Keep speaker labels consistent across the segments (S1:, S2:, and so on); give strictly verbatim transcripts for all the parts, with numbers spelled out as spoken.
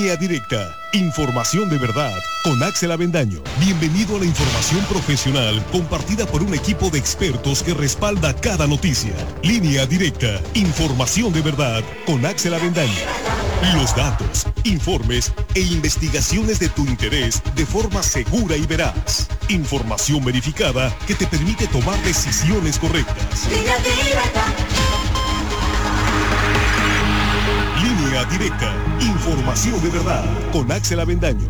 S1: Línea Directa, información de verdad, con Axel Avendaño. Bienvenido a la información profesional compartida por un equipo de expertos que respalda cada noticia. Línea Directa, información de verdad, con Axel Avendaño. Los datos, informes e investigaciones de tu interés de forma segura y veraz. Información verificada que te permite tomar decisiones correctas. Línea Directa. Línea Directa, información de verdad, con Axel Avendaño.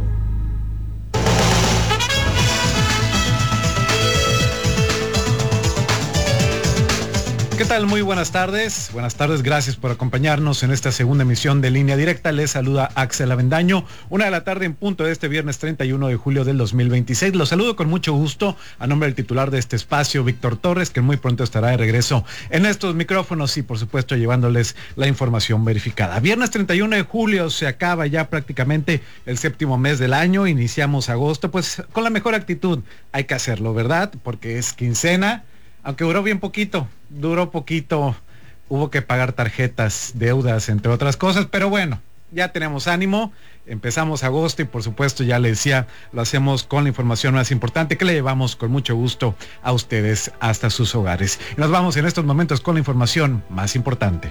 S2: ¿Qué tal? Muy buenas tardes. Buenas tardes, gracias por acompañarnos en esta segunda emisión de Línea Directa. Les saluda Axel Avendaño. Una de la tarde en punto de este viernes treinta y uno de julio del dos mil veintiséis. Los saludo con mucho gusto a nombre del titular de este espacio, Víctor Torres, que muy pronto estará de regreso en estos micrófonos y por supuesto llevándoles la información verificada. Viernes treinta y uno de julio, se acaba ya prácticamente el séptimo mes del año. Iniciamos agosto, pues con la mejor actitud hay que hacerlo, ¿verdad? Porque es quincena. Aunque duró bien poquito, duró poquito, hubo que pagar tarjetas, deudas, entre otras cosas, pero bueno, ya tenemos ánimo, empezamos agosto y por supuesto, ya les decía, lo hacemos con la información más importante que le llevamos con mucho gusto a ustedes hasta sus hogares. Y nos vamos en estos momentos con la información más importante.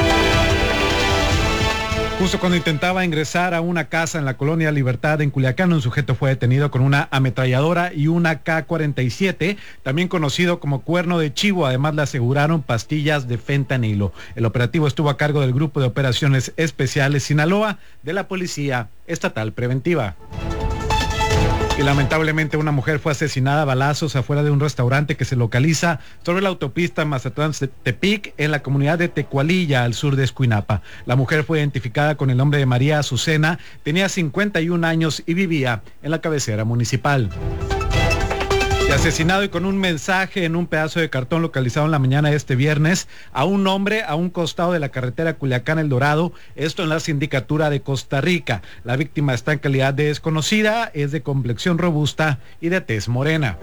S2: Justo cuando intentaba ingresar a una casa en la colonia Libertad en Culiacán, un sujeto fue detenido con una ametralladora y una K cuarenta y siete, también conocido como cuerno de chivo. Además le aseguraron pastillas de fentanilo. El operativo estuvo a cargo del Grupo de Operaciones Especiales Sinaloa de la Policía Estatal Preventiva. Y lamentablemente una mujer fue asesinada a balazos afuera de un restaurante que se localiza sobre la autopista Mazatlán-Tepic en la comunidad de Tecualilla, al sur de Escuinapa. La mujer fue identificada con el nombre de María Azucena, tenía cincuenta y un años y vivía en la cabecera municipal. Y asesinado y con un mensaje en un pedazo de cartón localizado en la mañana de este viernes a un hombre a un costado de la carretera Culiacán-El Dorado, esto en la sindicatura de Costa Rica. La víctima está en calidad de desconocida, es de complexión robusta y de tez morena.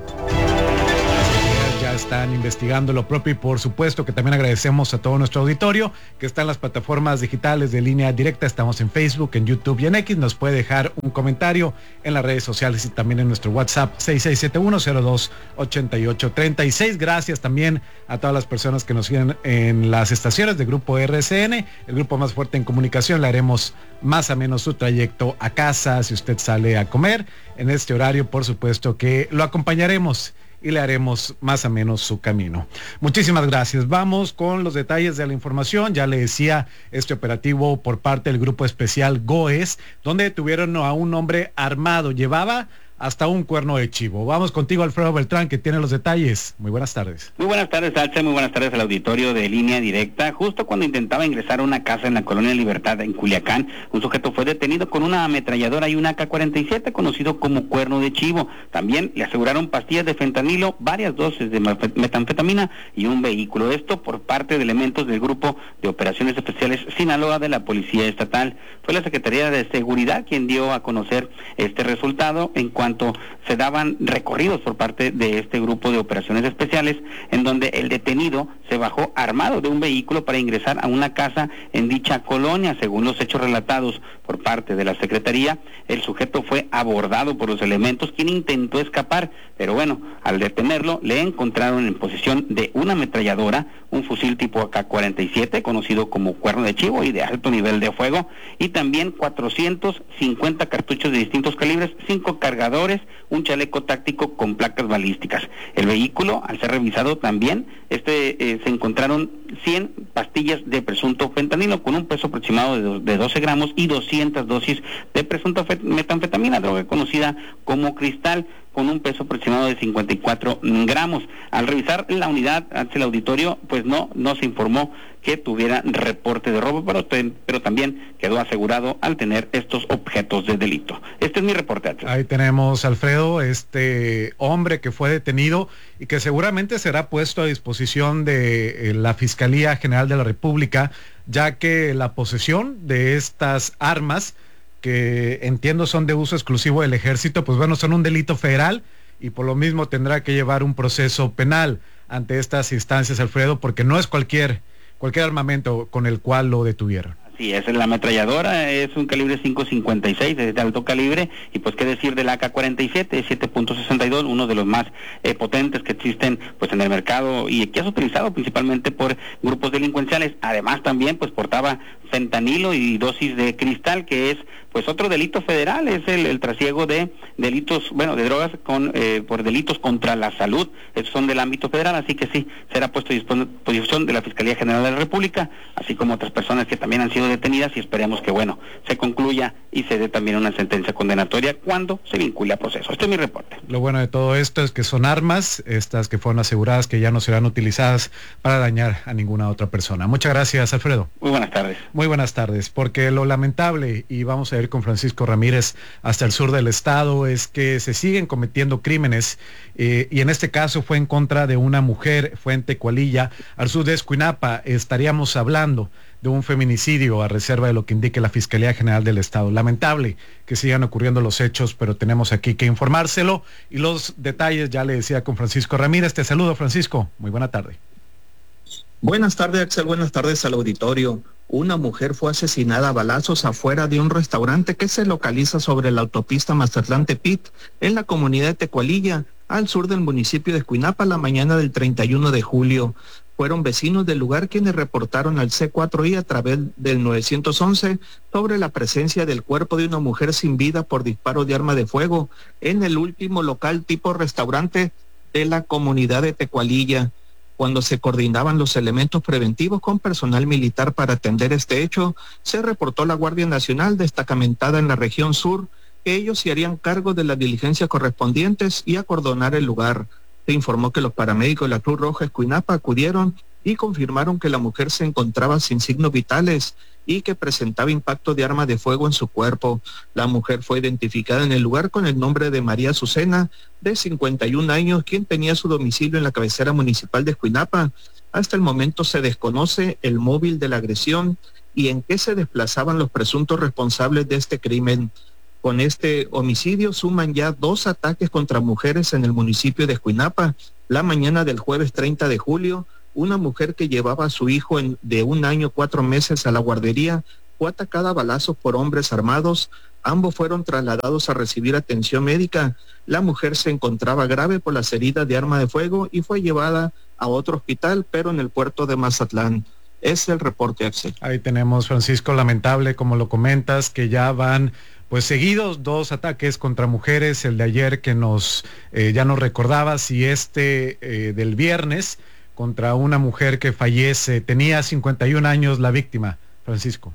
S2: Ya están investigando lo propio y por supuesto que también agradecemos a todo nuestro auditorio que está en las plataformas digitales de Línea Directa. Estamos en Facebook, en YouTube y en X. Nos puede dejar un comentario en las redes sociales y también en nuestro WhatsApp seis seis siete uno cero dos ocho ocho tres seis. Gracias también a todas las personas que nos siguen en las estaciones de Grupo R C N, el grupo más fuerte en comunicación. Le haremos más o menos su trayecto a casa si usted sale a comer. En este horario, por supuesto que lo acompañaremos y le haremos más o menos su camino. Muchísimas gracias. Vamos con los detalles de la información. Ya le decía, este operativo por parte del Grupo Especial GOES, donde detuvieron a un hombre armado. Llevaba hasta un cuerno de chivo. Vamos contigo, Alfredo Beltrán, que tiene los detalles. Muy buenas tardes.
S3: Muy buenas tardes, Alce. Muy buenas tardes al auditorio de Línea Directa. Justo cuando intentaba ingresar a una casa en la colonia Libertad en Culiacán, un sujeto fue detenido con una ametralladora y una K cuarenta y siete, conocido como cuerno de chivo. También le aseguraron pastillas de fentanilo, varias dosis de metanfetamina y un vehículo. Esto por parte de elementos del Grupo de Operaciones Especiales Sinaloa de la Policía Estatal. Fue la Secretaría de Seguridad quien dio a conocer este resultado en cuanto se daban recorridos por parte de este grupo de operaciones especiales, en donde el detenido se bajó armado de un vehículo para ingresar a una casa en dicha colonia. Según los hechos relatados por parte de la Secretaría, el sujeto fue abordado por los elementos, quien intentó escapar, pero bueno, al detenerlo le encontraron en posesión de una ametralladora, un fusil tipo A K cuarenta y siete, conocido como cuerno de chivo y de alto nivel de fuego, y también cuatrocientos cincuenta cartuchos de distintos calibres, cinco cargadores, un chaleco táctico con placas balísticas. El vehículo, al ser revisado también, este eh, se encontraron cien pastillas de presunto fentanilo con un peso aproximado de, do, de doce gramos y doscientas dosis de presunta metanfetamina, droga conocida como cristal, con un peso aproximado de cincuenta y cuatro gramos. Al revisar la unidad ante el auditorio, pues no, no se informó que tuviera reporte de robo, pero, pero también quedó asegurado al tener estos objetos de delito. Este es mi reporte, Axel.
S2: Ahí tenemos, Alfredo, este hombre que fue detenido y que seguramente será puesto a disposición de eh, la Fiscalía General de la República, ya que la posesión de estas armas, que entiendo son de uso exclusivo del ejército, pues bueno, son un delito federal y por lo mismo tendrá que llevar un proceso penal ante estas instancias, Alfredo, porque no es cualquier cualquier armamento con el cual lo detuvieron.
S3: Así Así es, la ametralladora es un calibre cinco cincuenta y seis, es de alto calibre, y pues qué decir del A K cuarenta y siete, siete punto sesenta y dos, uno de los más eh, potentes que existen pues en el mercado y que es utilizado principalmente por grupos delincuenciales. Además también pues portaba fentanilo y dosis de cristal, que es pues otro delito federal, es el, el trasiego de delitos, bueno, de drogas con eh, por delitos contra la salud, esos son del ámbito federal, así que sí, será puesto a disposición de la Fiscalía General de la República, así como otras personas que también han sido detenidas, y esperemos que, bueno, se concluya y se dé también una sentencia condenatoria cuando se vincule a proceso. Este es mi reporte.
S2: Lo bueno de todo esto es que son armas, estas que fueron aseguradas, que ya no serán utilizadas para dañar a ninguna otra persona. Muchas gracias, Alfredo.
S3: Muy buenas tardes.
S2: Muy buenas tardes, porque lo lamentable, y vamos a ir con Francisco Ramírez hasta el sur del estado, es que se siguen cometiendo crímenes, eh, y en este caso fue en contra de una mujer, fue en Tecualilla, al sur de Escuinapa. Estaríamos hablando de un feminicidio a reserva de lo que indique la Fiscalía General del Estado. Lamentable que sigan ocurriendo los hechos, pero tenemos aquí que informárselo, y los detalles ya le decía con Francisco Ramírez. Te saludo, Francisco, muy buena tarde.
S4: Buenas tardes, Axel, buenas tardes al auditorio. Una mujer fue asesinada a balazos afuera de un restaurante que se localiza sobre la autopista Mazatlán-Tepit, en la comunidad de Tecualilla, al sur del municipio de Escuinapa, la mañana del treinta y uno de julio. Fueron vecinos del lugar quienes reportaron al C cuatro I a través del nueve once sobre la presencia del cuerpo de una mujer sin vida por disparo de arma de fuego en el último local tipo restaurante de la comunidad de Tecualilla. Cuando se coordinaban los elementos preventivos con personal militar para atender este hecho, se reportó la Guardia Nacional destacamentada en la región sur, que ellos se harían cargo de las diligencias correspondientes y acordonar el lugar. Se informó que los paramédicos de la Cruz Roja Escuinapa acudieron y confirmaron que la mujer se encontraba sin signos vitales y que presentaba impacto de arma de fuego en su cuerpo. La mujer fue identificada en el lugar con el nombre de María Azucena, de cincuenta y un años, quien tenía su domicilio en la cabecera municipal de Escuinapa. Hasta el momento se desconoce el móvil de la agresión y en qué se desplazaban los presuntos responsables de este crimen. Con este homicidio suman ya dos ataques contra mujeres en el municipio de Escuinapa. La mañana del jueves treinta de julio, una mujer que llevaba a su hijo en, de un año cuatro meses a la guardería fue atacada a balazos por hombres armados. Ambos fueron trasladados a recibir atención médica. La mujer se encontraba grave por las heridas de arma de fuego y fue llevada a otro hospital, pero en el puerto de Mazatlán. Es el reporte, Axel.
S2: Ahí tenemos, Francisco, lamentable, como lo comentas, que ya van pues seguidos dos ataques contra mujeres, el de ayer que nos eh, ya nos recordabas, y este eh, del viernes contra una mujer que fallece. Tenía cincuenta y un años la víctima, Francisco.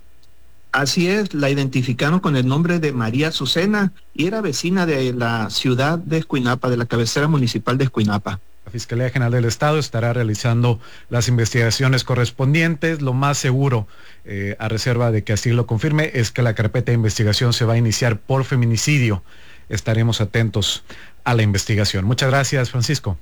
S4: Así es, la identificaron con el nombre de María Azucena y era vecina de la ciudad de Escuinapa, de la cabecera municipal de Escuinapa.
S2: La Fiscalía General del Estado estará realizando las investigaciones correspondientes. Lo más seguro, eh, a reserva de que así lo confirme, es que la carpeta de investigación se va a iniciar por feminicidio. Estaremos atentos a la investigación. Muchas gracias, Francisco.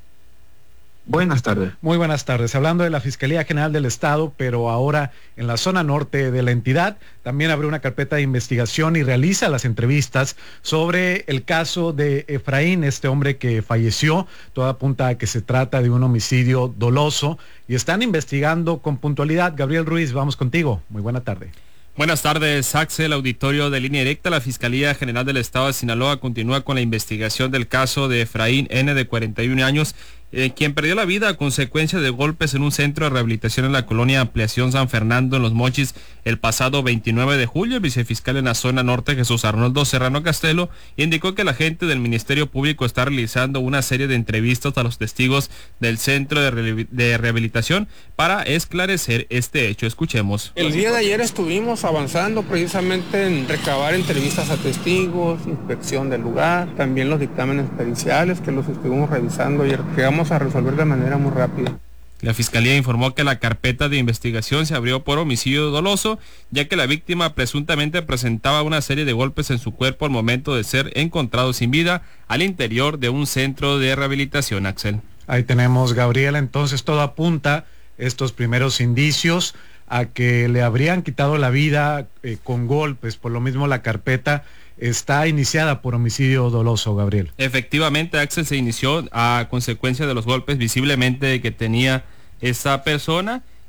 S4: Buenas tardes.
S2: Muy buenas tardes. Hablando de la Fiscalía General del Estado, pero ahora en la zona norte de la entidad, también abre una carpeta de investigación y realiza las entrevistas sobre el caso de Efraín, este hombre que falleció. Todo apunta a que se trata de un homicidio doloso y están investigando con puntualidad. Gabriel Ruiz, vamos contigo. Muy buena tarde.
S5: Buenas tardes, Axel, auditorio de Línea Directa. La Fiscalía General del Estado de Sinaloa continúa con la investigación del caso de Efraín N., de cuarenta y un años, eh, quien perdió la vida a consecuencia de golpes en un centro de rehabilitación en la colonia Ampliación San Fernando, en Los Mochis, el pasado veintinueve de julio. El vicefiscal en la zona norte, Jesús Arnoldo Serrano Castelo, indicó que el agente del Ministerio Público está realizando una serie de entrevistas a los testigos del centro de, re de rehabilitación para esclarecer este hecho. Escuchemos.
S6: El día de ayer estuvimos avanzando precisamente en recabar entrevistas a testigos, inspección del lugar, también los dictámenes periciales que los estuvimos revisando y que vamos a resolver de manera muy rápida.
S5: La Fiscalía informó que la carpeta de investigación se abrió por homicidio doloso, ya que la víctima presuntamente presentaba una serie de golpes en su cuerpo al momento de ser encontrado sin vida al interior de un centro de rehabilitación, Axel.
S2: Ahí tenemos, Gabriel, entonces todo apunta, estos primeros indicios, a que le habrían quitado la vida eh, con golpes. Por lo mismo la carpeta está iniciada por homicidio doloso, Gabriel.
S5: Efectivamente, Axel, se inició a consecuencia de los golpes visiblemente que tenía esta persona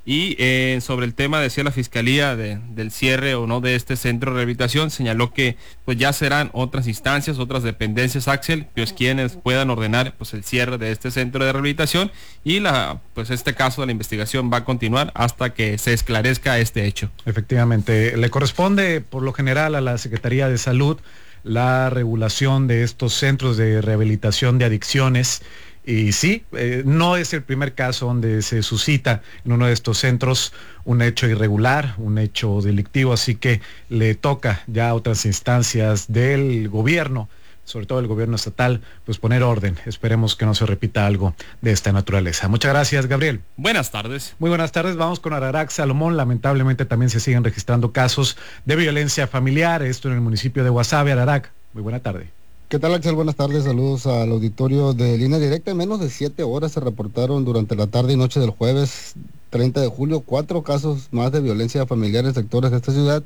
S5: Y eh, sobre el tema, decía la Fiscalía de, del cierre o no de este centro de rehabilitación, señaló que pues ya serán otras instancias, otras dependencias, Axel, pues quienes puedan ordenar pues el cierre de este centro de rehabilitación, y la pues este caso de la investigación va a continuar hasta que se esclarezca este hecho.
S2: Efectivamente, le corresponde por lo general a la Secretaría de Salud la regulación de estos centros de rehabilitación de adicciones. Y sí, eh, no es el primer caso donde se suscita en uno de estos centros un hecho irregular, un hecho delictivo, así que le toca ya a otras instancias del gobierno, sobre todo el gobierno estatal, pues poner orden. Esperemos que no se repita algo de esta naturaleza. Muchas gracias, Gabriel.
S5: Buenas tardes.
S2: Muy buenas tardes, vamos con Ararac Salomón. Lamentablemente también se siguen registrando casos de violencia familiar, esto en el municipio de Guasave. Ararac, muy buena tarde.
S7: ¿Qué tal, Axel? Buenas tardes, saludos al auditorio de Línea Directa. En menos de siete horas se reportaron durante la tarde y noche del jueves treinta de julio cuatro casos más de violencia familiar en sectores de esta ciudad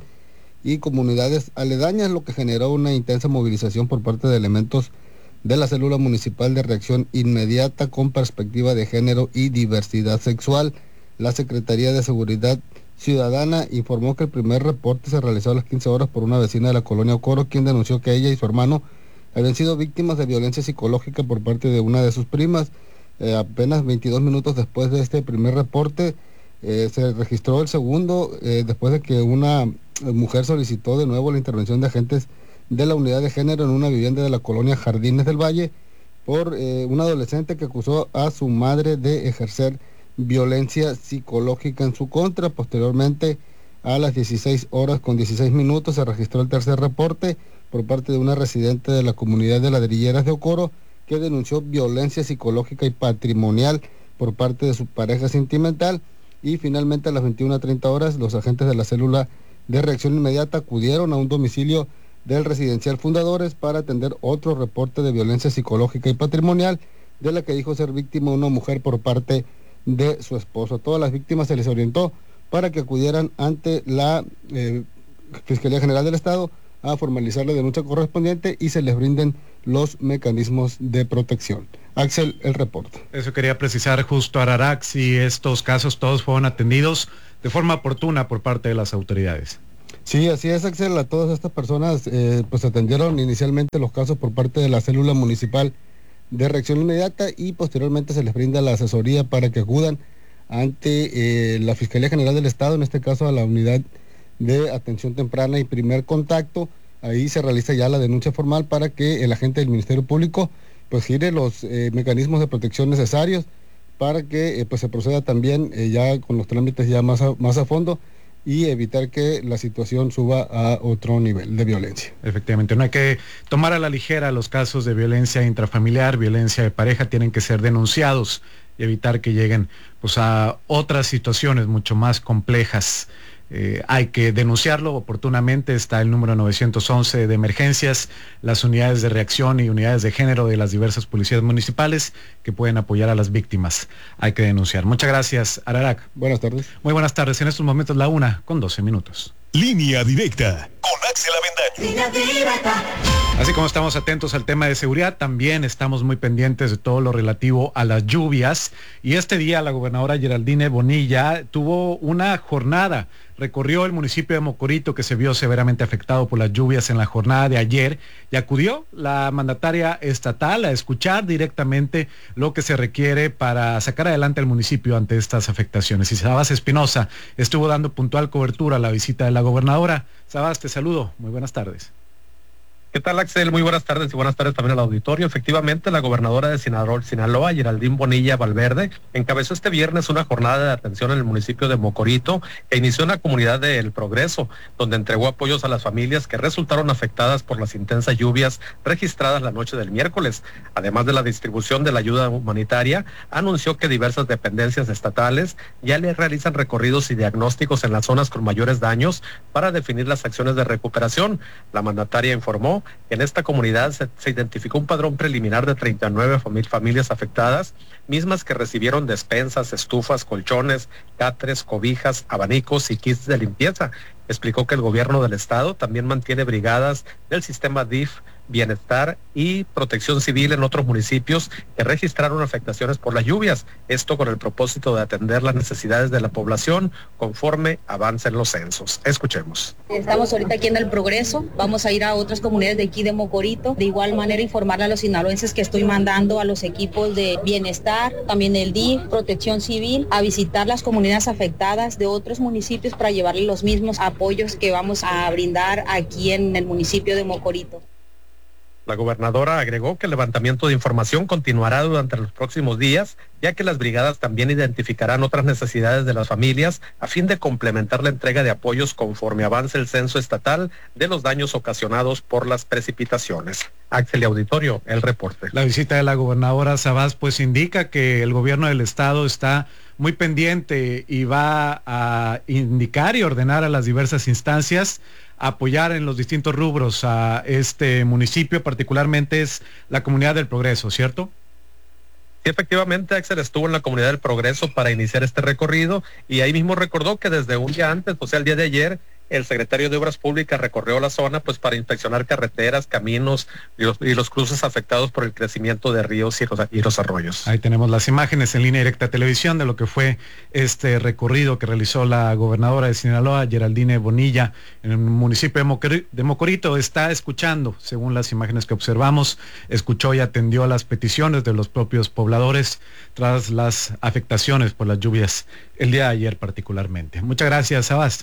S7: y comunidades aledañas, lo que generó una intensa movilización por parte de elementos de la Célula Municipal de Reacción Inmediata con Perspectiva de Género y Diversidad Sexual. La Secretaría de Seguridad Ciudadana informó que el primer reporte se realizó a las quince horas por una vecina de la colonia Ocoro, quien denunció que ella y su hermano habían sido víctimas de violencia psicológica por parte de una de sus primas. Eh, apenas veintidós minutos después de este primer reporte, eh, se registró el segundo, eh, después de que una mujer solicitó de nuevo la intervención de agentes de la unidad de género en una vivienda de la colonia Jardines del Valle por eh, un adolescente que acusó a su madre de ejercer violencia psicológica en su contra. Posteriormente, a las dieciséis horas con dieciséis minutos, se registró el tercer reporte por parte de una residente de la comunidad de Ladrilleras de Ocoro, que denunció violencia psicológica y patrimonial por parte de su pareja sentimental. Y finalmente a las veintiuna treinta horas, los agentes de la Célula de Reacción Inmediata acudieron a un domicilio del residencial Fundadores para atender otro reporte de violencia psicológica y patrimonial, de la que dijo ser víctima una mujer por parte de su esposo. A todas las víctimas se les orientó para que acudieran ante la eh, Fiscalía General del Estado a formalizar la denuncia correspondiente y se les brinden los mecanismos de protección. Axel, el reporte.
S2: Eso quería precisar justo, Ararac, si estos casos todos fueron atendidos de forma oportuna por parte de las autoridades.
S7: Sí, así es, Axel. A todas estas personas eh, pues atendieron inicialmente los casos por parte de la Célula Municipal de Reacción Inmediata y posteriormente se les brinda la asesoría para que acudan ante eh, la Fiscalía General del Estado, en este caso a la unidad de atención temprana y primer contacto. Ahí se realiza ya la denuncia formal para que el agente del Ministerio Público pues gire los eh, mecanismos de protección necesarios para que eh, pues se proceda también eh, ya con los trámites ya más a, más a fondo y evitar que la situación suba a otro nivel de violencia.
S2: Efectivamente, no hay que tomar a la ligera los casos de violencia intrafamiliar, violencia de pareja, tienen que ser denunciados y evitar que lleguen pues a otras situaciones mucho más complejas. Eh, hay que denunciarlo oportunamente. Está el número novecientos once de emergencias, las unidades de reacción y unidades de género de las diversas policías municipales que pueden apoyar a las víctimas. Hay que denunciar. Muchas gracias, Ararac.
S7: Buenas tardes.
S2: Muy buenas tardes. En estos momentos la una con doce minutos.
S1: Línea Directa con Axel Avendaño.
S8: Línea Directa.
S2: Así como estamos atentos al tema de seguridad, también estamos muy pendientes de todo lo relativo a las lluvias. Y este día la gobernadora Geraldine Bonilla tuvo una jornada, recorrió el municipio de Mocorito, que se vio severamente afectado por las lluvias en la jornada de ayer, y acudió la mandataria estatal a escuchar directamente lo que se requiere para sacar adelante al municipio ante estas afectaciones. Y Sabas Espinosa estuvo dando puntual cobertura a la visita de la gobernadora. Sabas, te saludo. Muy buenas tardes.
S9: ¿Qué tal, Axel? Muy buenas tardes y buenas tardes también al auditorio. Efectivamente, la gobernadora de Sinaloa, Sinaloa, Geraldine Bonilla Valverde, encabezó este viernes una jornada de atención en el municipio de Mocorito que inició en la comunidad de El Progreso, donde entregó apoyos a las familias que resultaron afectadas por las intensas lluvias registradas la noche del miércoles. Además de la distribución de la ayuda humanitaria, anunció que diversas dependencias estatales ya le realizan recorridos y diagnósticos en las zonas con mayores daños para definir las acciones de recuperación. La mandataria informó que en esta comunidad se, se identificó un padrón preliminar de treinta y nueve famili- familias afectadas, mismas que recibieron despensas, estufas, colchones, catres, cobijas, abanicos y kits de limpieza. Explicó que el gobierno del estado también mantiene brigadas del sistema D I F Bienestar y Protección Civil en otros municipios que registraron afectaciones por las lluvias. Esto con el propósito de atender las necesidades de la población conforme avancen los censos. Escuchemos.
S8: Estamos ahorita aquí en El Progreso, vamos a ir a otras comunidades de aquí de Mocorito, de igual manera informarle a los sinaloenses que estoy mandando a los equipos de Bienestar, también el D I F, Protección Civil, a visitar las comunidades afectadas de otros municipios para llevarles los mismos apoyos que vamos a brindar aquí en el municipio de Mocorito.
S9: La gobernadora agregó que el levantamiento de información continuará durante los próximos días, ya que las brigadas también identificarán otras necesidades de las familias a fin de complementar la entrega de apoyos conforme avance el censo estatal de los daños ocasionados por las precipitaciones. Axel y Auditorio, el reporte.
S2: La visita de la gobernadora Sabás pues indica que el gobierno del estado está muy pendiente y va a indicar y ordenar a las diversas instancias apoyar en los distintos rubros a este municipio, particularmente es la Comunidad del Progreso, ¿cierto?
S9: Sí, efectivamente, Axel estuvo en la Comunidad del Progreso para iniciar este recorrido y ahí mismo recordó que desde un día antes, o sea, el día de ayer, el secretario de Obras Públicas recorrió la zona pues para inspeccionar carreteras, caminos y los, y los cruces afectados por el crecimiento de ríos y los, y los arroyos.
S2: Ahí tenemos las imágenes en Línea Directa Televisión de lo que fue este recorrido que realizó la gobernadora de Sinaloa, Geraldine Bonilla, en el municipio de, Mocor de Mocorito. Está escuchando, según las imágenes que observamos, escuchó y atendió a las peticiones de los propios pobladores tras las afectaciones por las lluvias el día de ayer particularmente. Muchas gracias, Sabás.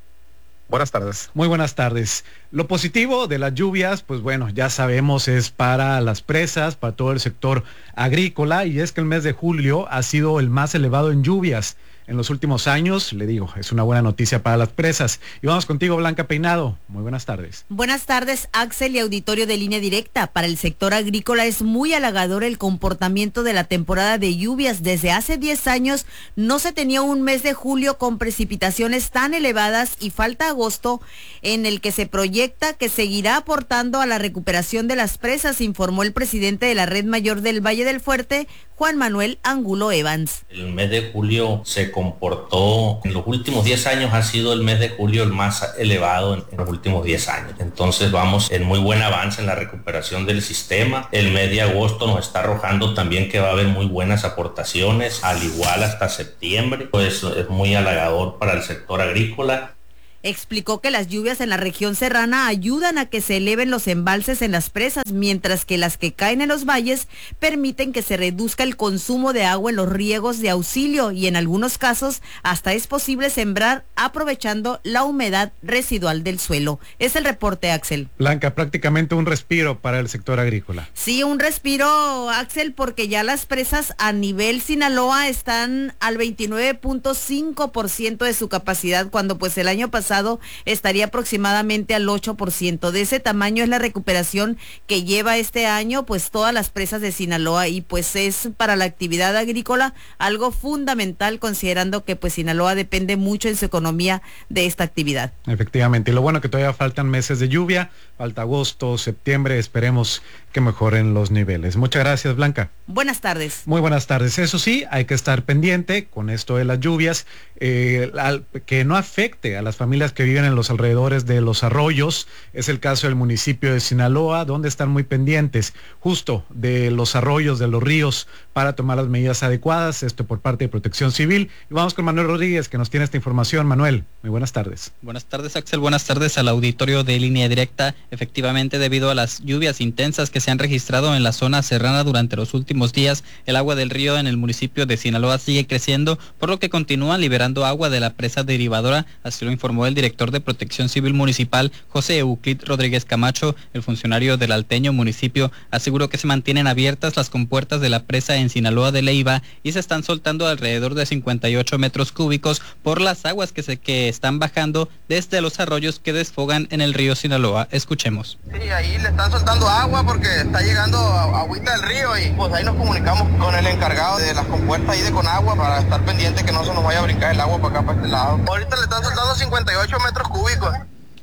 S9: Buenas tardes.
S2: Muy buenas tardes. Lo positivo de las lluvias, pues bueno, ya sabemos, es para las presas, para todo el sector agrícola, y es que el mes de julio ha sido el más elevado en lluvias en los últimos años. Le digo, es una buena noticia para las presas. Y vamos contigo, Blanca Peinado. Muy buenas tardes.
S10: Buenas tardes, Axel y Auditorio de Línea Directa. Para el sector agrícola es muy halagador el comportamiento de la temporada de lluvias. Desde hace diez años no se tenía un mes de julio con precipitaciones tan elevadas y falta agosto en el que se proyecta que seguirá aportando a la recuperación de las presas, informó el presidente de la Red Mayor del Valle del Fuerte, Juan Manuel Angulo Evans.
S11: El mes de julio se comportó, en los últimos diez años ha sido el mes de julio el más elevado en, en los últimos diez años. Entonces vamos en muy buen avance en la recuperación del sistema. El mes de agosto nos está arrojando también que va a haber muy buenas aportaciones, al igual hasta septiembre. Pues es muy halagador para el sector agrícola.
S10: Explicó que las lluvias en la región serrana ayudan a que se eleven los embalses en las presas, mientras que las que caen en los valles permiten que se reduzca el consumo de agua en los riegos de auxilio y en algunos casos hasta es posible sembrar aprovechando la humedad residual del suelo. Es el reporte, Axel.
S2: Blanca, prácticamente un respiro para el sector agrícola.
S10: Sí, un respiro, Axel, porque ya las presas a nivel Sinaloa están al veintinueve punto cinco por ciento de su capacidad, cuando pues el año pasado estaría aproximadamente al ocho por ciento. De ese tamaño es la recuperación que lleva este año pues todas las presas de Sinaloa, y pues es para la actividad agrícola algo fundamental, considerando que pues Sinaloa depende mucho en su economía de esta actividad.
S2: Efectivamente, y lo bueno que todavía faltan meses de lluvia, falta agosto, septiembre, esperemos que mejoren los niveles. Muchas gracias, Blanca.
S10: Buenas tardes.
S2: Muy buenas tardes. Eso sí, hay que estar pendiente con esto de las lluvias, eh, al, que no afecte a las familias que viven en los alrededores de los arroyos. Es el caso del municipio de Sinaloa, donde están muy pendientes justo de los arroyos, de los ríos, para tomar las medidas adecuadas, esto por parte de Protección Civil. Y vamos con Manuel Rodríguez, que nos tiene esta información. Manuel, muy buenas tardes.
S12: Buenas tardes, Axel. Buenas tardes al auditorio de Línea Directa. Efectivamente, debido a las lluvias intensas que se han registrado en la zona serrana durante los últimos días, el agua del río en el municipio de Sinaloa sigue creciendo, por lo que continúan liberando agua de la presa derivadora. Así lo informó el director de Protección Civil Municipal, José Euclid Rodríguez Camacho. El funcionario del alteño municipio aseguró que se mantienen abiertas las compuertas de la presa en Sinaloa de Leiva y se están soltando alrededor de cincuenta y ocho metros cúbicos por las aguas que se que están bajando desde los arroyos que desfogan en el río Sinaloa. Escuchemos.
S13: Sí, ahí le están soltando agua porque está llegando agüita del río, y pues ahí nos comunicamos con el encargado de las compuertas ahí de Conagua para estar pendiente que no se nos vaya a brincar el agua para acá, para este lado. Ahorita le están soltando cincuenta y ocho metros cúbicos.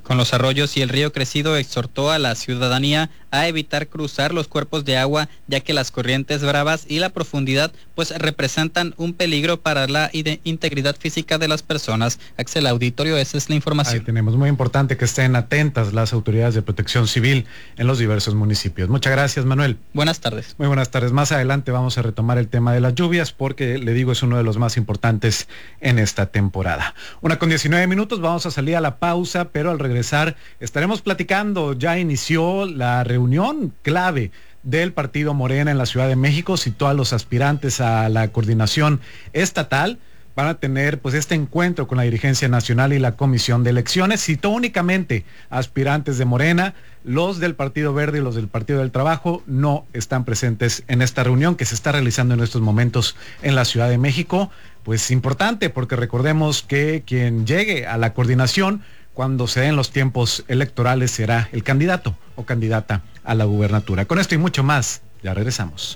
S12: Con los arroyos y el río crecido, exhortó a la ciudadanía a evitar cruzar los cuerpos de agua, ya que las corrientes bravas y la profundidad pues representan un peligro para la integridad física de las personas. Axel, auditorio, esa es la información.
S2: Ahí tenemos, muy importante que estén atentas las autoridades de protección civil en los diversos municipios. Muchas gracias, Manuel.
S12: Buenas tardes.
S2: Muy buenas tardes. Más adelante vamos a retomar el tema de las lluvias porque, le digo, es uno de los más importantes en esta temporada. Una con diecinueve minutos, vamos a salir a la pausa, pero al regresar estaremos platicando. Ya inició la reunión clave del partido Morena en la Ciudad de México. Citó a los aspirantes a la coordinación estatal. Van a tener pues este encuentro con la dirigencia nacional y la comisión de elecciones. Citó únicamente a aspirantes de Morena. Los del Partido Verde y los del Partido del Trabajo no están presentes en esta reunión que se está realizando en estos momentos en la Ciudad de México. Pues importante, porque recordemos que quien llegue a la coordinación cuando se den los tiempos electorales será el candidato o candidata a la gubernatura. Con esto y mucho más, ya regresamos.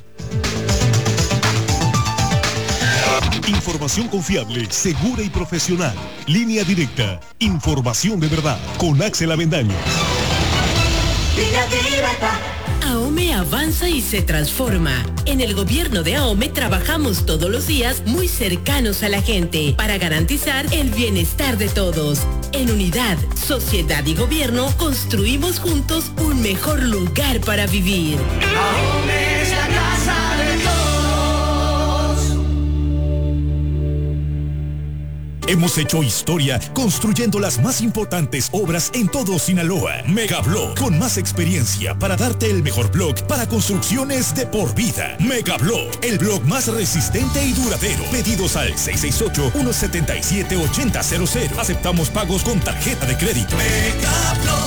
S1: Información confiable, segura y profesional. Línea Directa. Información de verdad. Con Axel Avendaño.
S14: Línea Directa. AOME avanza y se transforma. En el gobierno de AOME trabajamos todos los días muy cercanos a la gente para garantizar el bienestar de todos. En unidad, sociedad y gobierno construimos juntos un mejor lugar para vivir. AOME es la casa de todos.
S15: Hemos hecho historia construyendo las más importantes obras en todo Sinaloa. Megablock, con más experiencia para darte el mejor block para construcciones de por vida. Megablock, el block más resistente y duradero. Pedidos al seis seis ocho, uno siete siete, ocho cero cero cero. Aceptamos pagos con tarjeta de crédito. Megablock.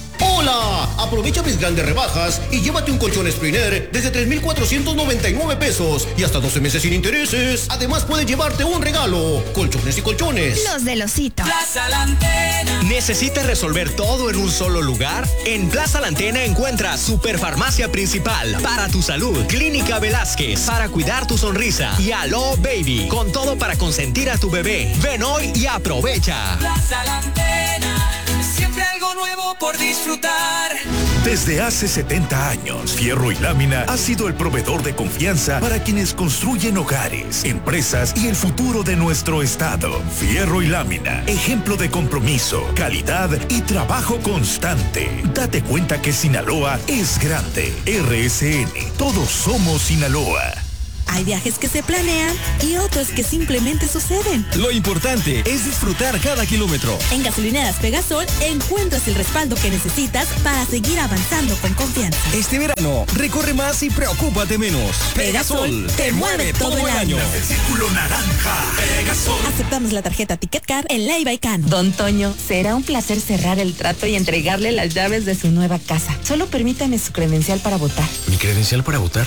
S16: ¡Hola! Aprovecha mis grandes rebajas y llévate un colchón Springer desde tres mil cuatrocientos noventa y nueve pesos y hasta doce meses sin intereses. Además puedes llevarte un regalo. Colchones y colchones.
S17: Los del Osito.
S18: Plaza La Antena. ¿Necesitas resolver todo en un solo lugar? En Plaza La Antena encuentras Superfarmacia Principal para tu salud, Clínica Velázquez para cuidar tu sonrisa y Alo Baby con todo para consentir a tu bebé. Ven hoy y aprovecha.
S14: Plaza La Antena. Siempre algo nuevo por disfrutar.
S15: Desde hace setenta años, Fierro y Lámina ha sido el proveedor de confianza para quienes construyen hogares, empresas y el futuro de nuestro estado. Fierro y Lámina, ejemplo de compromiso, calidad y trabajo constante. Date cuenta que Sinaloa es grande. R S N, todos somos Sinaloa.
S19: Hay viajes que se planean y otros que simplemente suceden.
S20: Lo importante es disfrutar cada kilómetro.
S19: En Gasolineras Pegasol encuentras el respaldo que necesitas para seguir avanzando con confianza.
S20: Este verano, recorre más y preocúpate menos.
S19: Pegasol, te mueve todo el año.
S15: El círculo naranja. Pegasol.
S19: Aceptamos la tarjeta Ticket Card en Leiva y Can.
S21: Don Toño, será un placer cerrar el trato y entregarle las llaves de su nueva casa. Solo permítame su credencial para votar.
S20: ¿Mi credencial para votar?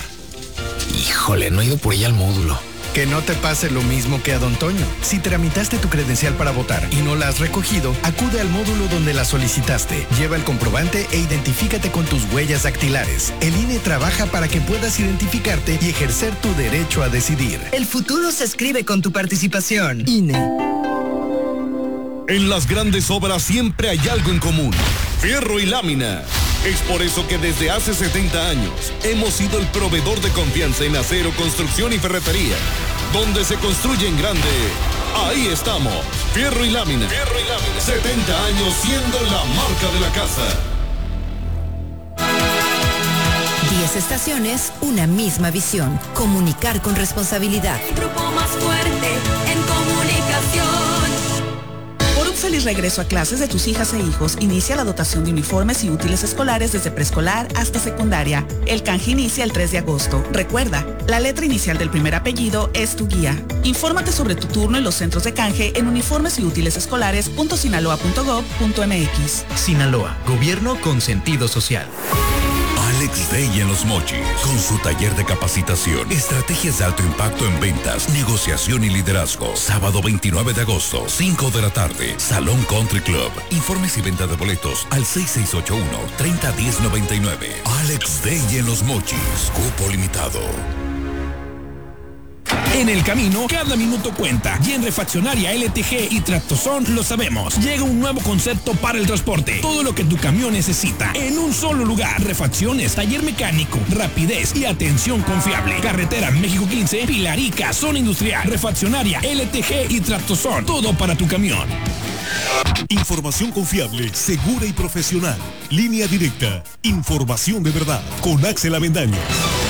S20: Híjole, no he ido por ella al módulo.
S22: Que no te pase lo mismo que a Don Toño. Si tramitaste tu credencial para votar y no la has recogido, acude al módulo donde la solicitaste. Lleva el comprobante e identifícate con tus huellas dactilares. El I N E trabaja para que puedas identificarte y ejercer tu derecho a decidir.
S23: El futuro se escribe con tu participación. I N E.
S15: En las grandes obras siempre hay algo en común. Fierro y Lámina. Es por eso que desde hace setenta años hemos sido el proveedor de confianza en acero, construcción y ferretería. Donde se construye en grande, ahí estamos. Fierro y Lámina. Fierro y Lámina. setenta años siendo la marca de la casa.
S24: diez estaciones, una misma visión. Comunicar con responsabilidad.
S14: El grupo más fuerte en comunicación.
S25: Por un feliz regreso a clases de tus hijas e hijos, inicia la dotación de uniformes y útiles escolares desde preescolar hasta secundaria. El canje inicia el tres de agosto. Recuerda, la letra inicial del primer apellido es tu guía. Infórmate sobre tu turno en los centros de canje en uniformes y útiles escolares punto sinaloa punto gob punto mx.
S18: Sinaloa, gobierno con sentido social.
S15: Alex Day en Los Mochis, con su taller de capacitación, estrategias de alto impacto en ventas, negociación y liderazgo. Sábado veintinueve de agosto, cinco de la tarde, Salón Country Club. Informes y venta de boletos al seis seis ocho uno, tres cero uno cero nueve nueve. Alex Day en Los Mochis, cupo limitado.
S20: En el camino, cada minuto cuenta. Y en Refaccionaria L T G y Tractozón lo sabemos. Llega un nuevo concepto para el transporte. Todo lo que tu camión necesita en un solo lugar. Refacciones, taller mecánico, rapidez y atención confiable. Carretera México quince, Pilarica, zona industrial. Refaccionaria L T G y Tractozón. Todo para tu camión.
S1: Información confiable, segura y profesional. Línea directa. Información de verdad. Con Axel Avendaño.